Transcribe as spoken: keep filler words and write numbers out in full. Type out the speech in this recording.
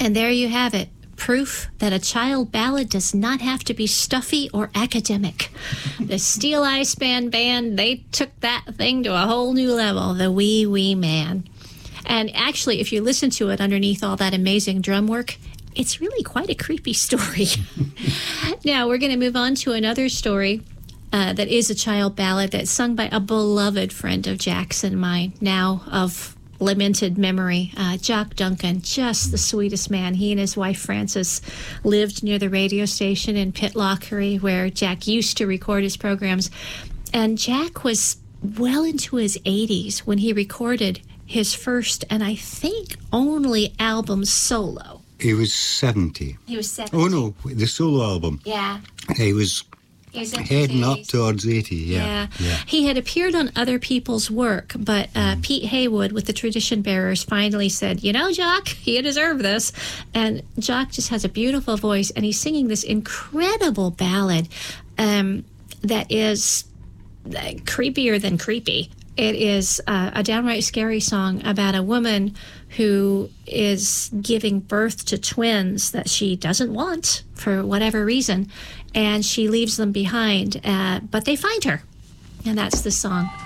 And there you have it. Proof that a child ballad does not have to be stuffy or academic. The Steel Ice Band Band, they took that thing to a whole new level, the Wee Wee Man. And actually, if you listen to it underneath all that amazing drum work, it's really quite a creepy story. Now, we're going to move on to another story uh, that is a child ballad that's sung by a beloved friend of Jack's and mine, now of lamented memory, uh, Jock Duncan, just the sweetest man. He and his wife Frances lived near the radio station in Pitlochry, where Jack used to record his programs. And Jack was well into his eighties when he recorded his first and I think only album solo. He was seventy. He was seventy. Oh no, the solo album. Yeah. He was heading up towards eighty, yeah. yeah. yeah. He had appeared on other people's work, but uh, mm. Pete Haywood with the Tradition Bearers finally said, you know, Jock, you deserve this. And Jock just has a beautiful voice, and he's singing this incredible ballad um, that is uh, creepier than creepy. It is uh, a downright scary song about a woman who is giving birth to twins that she doesn't want for whatever reason, and she leaves them behind, uh, but they find her, and that's the song.